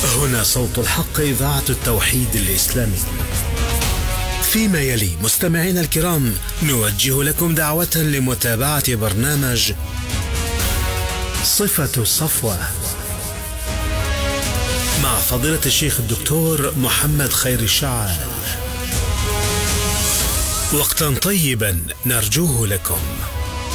هنا صوت الحق، إذاعة التوحيد الإسلامي. فيما يلي مستمعينا الكرام نوجه لكم دعوة لمتابعة برنامج صفة الصفوة مع فضيلة الشيخ الدكتور محمد خير الشعال. وقتا طيبا نرجوه لكم.